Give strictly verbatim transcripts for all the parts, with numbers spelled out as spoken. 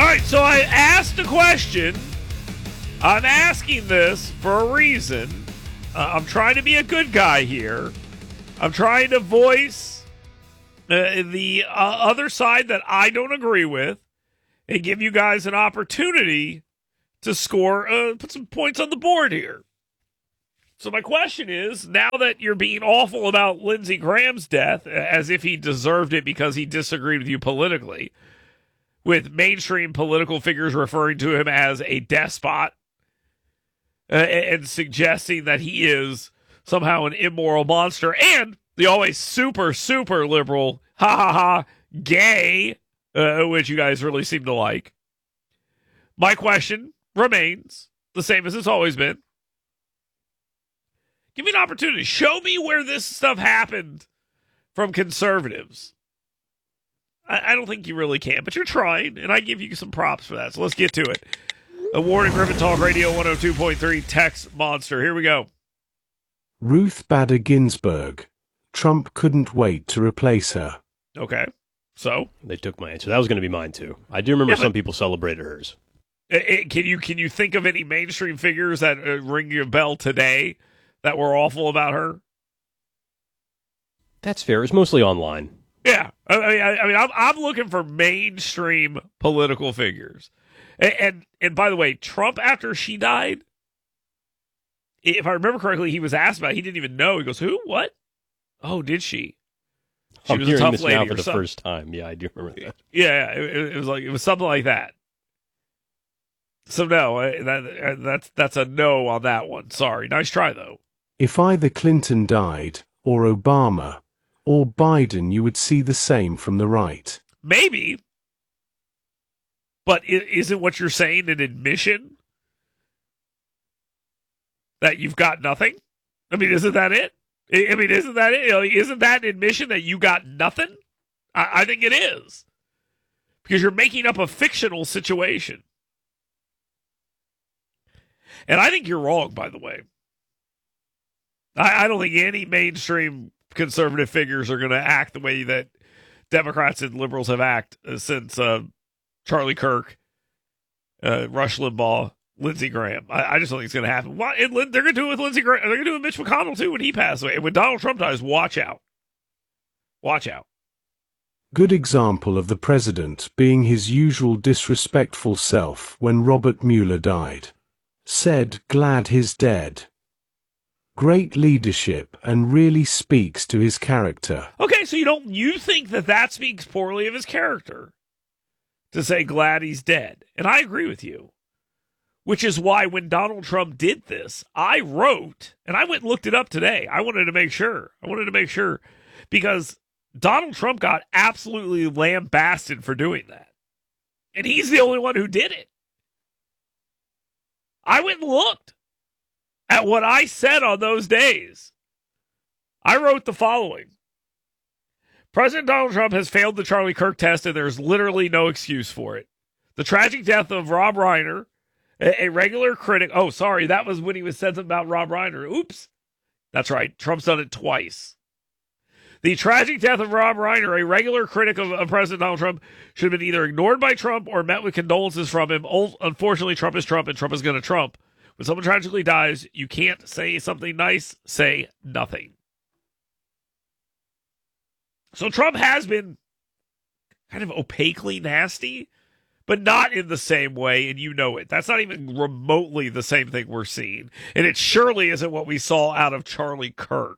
right, so I asked a question. I'm asking this for a reason. Uh, I'm trying to be a good guy here. I'm trying to voice uh, the uh, other side that I don't agree with and give you guys an opportunity to score, uh, put some points on the board here. So my question is, now that you're being awful about Lindsey Graham's death, as if he deserved it because he disagreed with you politically, with mainstream political figures referring to him as a despot, uh, and suggesting that he is somehow an immoral monster, and the always super, super liberal, ha ha ha, gay, uh, which you guys really seem to like. My question remains the same as it's always been. Give me an opportunity. Show me where this stuff happened from conservatives. I, I don't think you really can, but you're trying, and I give you some props for that. So let's get to it. A Warren Griffin Talk Radio one oh two point three Text Monster. Here we go. Ruth Bader Ginsburg. Trump couldn't wait to replace her. Okay. So? They took my answer. That was going to be mine, too. I do remember yeah, some people celebrated hers. It, it, can you can you think of any mainstream figures that uh, ring your bell today that were awful about her? That's fair. It's mostly online. Yeah. I mean, I, I mean I'm, I'm looking for mainstream political figures. And, and and by the way, Trump, after she died, if I remember correctly, he was asked about it. He didn't even know. He goes, who? What? Oh, did she? She I'm was hearing a tough this lady now for or the something. first time. Yeah, I do remember that. Yeah, it, it was like it was something like that. So no, that, that's that's a no on that one. Sorry. Nice try, though. If either Clinton died, or Obama, or Biden, you would see the same from the right. Maybe. But isn't what you're saying an admission that you've got nothing? I mean, isn't that it? I mean, isn't that it? Isn't that an admission that you got nothing? I, I think it is. Because you're making up a fictional situation. And I think you're wrong, by the way. I, I don't think any mainstream conservative figures are going to act the way that Democrats and liberals have acted since uh, Charlie Kirk, uh, Rush Limbaugh, Lindsey Graham. I, I just don't think it's going to happen. Why, and Lin, they're going to do it with Lindsey Graham. They're going to do it with Mitch McConnell, too, when he passed away. And when Donald Trump dies, watch out. Watch out. Good example of the president being his usual disrespectful self when Robert Mueller died. Said, glad he's dead. Great leadership and really speaks to his character. Okay, so you don't you think that that speaks poorly of his character to say glad he's dead? And I agree with you. Which is why when Donald Trump did this, I wrote, and I went and looked it up today. I wanted to make sure. I wanted to make sure because Donald Trump got absolutely lambasted for doing that. And he's the only one who did it. I went and looked at what I said on those days. I wrote the following. President Donald Trump has failed the Charlie Kirk test, and there's literally no excuse for it. The tragic death of Rob Reiner, a, a regular critic. Oh, sorry, that was when he was said something about Rob Reiner. Oops. That's right. Trump's done it twice. The tragic death of Rob Reiner, a regular critic of, of President Donald Trump, should have been either ignored by Trump or met with condolences from him. Unfortunately, Trump is Trump, and Trump is going to Trump. When someone tragically dies, you can't say something nice, say nothing. So Trump has been kind of opaquely nasty, but not in the same way, and you know it. That's not even remotely the same thing we're seeing. And it surely isn't what we saw out of Charlie Kirk.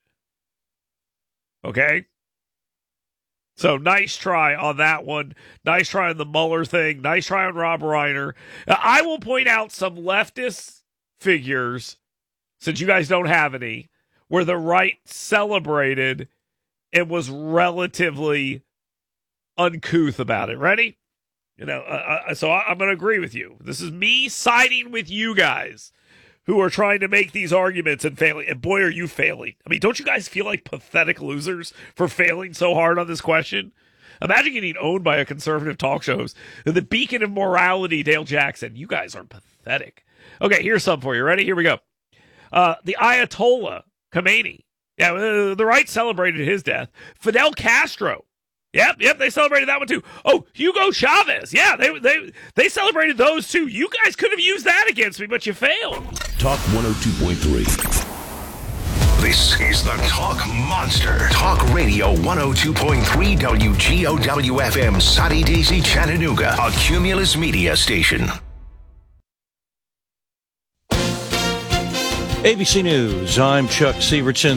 Okay? So nice try on that one. Nice try on the Mueller thing. Nice try on Rob Reiner. Now, I will point out some leftist figures, since you guys don't have any, where the right celebrated and was relatively uncouth about it. Ready? You know, uh, uh, so I, I'm going to agree with you. This is me siding with you guys who are trying to make these arguments and failing. And boy, are you failing. I mean, don't you guys feel like pathetic losers for failing so hard on this question? Imagine getting owned by a conservative talk show host. The beacon of morality, Dale Jackson. You guys are pathetic. Okay, here's some for you. Ready? Here we go. Uh, the Ayatollah Khomeini. Yeah, uh, the right celebrated his death. Fidel Castro. Yep, yep, they celebrated that one too. Oh, Hugo Chavez. Yeah, they they they celebrated those too. You guys could have used that against me, but you failed. Talk one oh two point three. This is the Talk Monster. Talk Radio one oh two point three W G O W F M, Soddy Daisy, Chattanooga, a Cumulus Media station. A B C News, I'm Chuck Severson.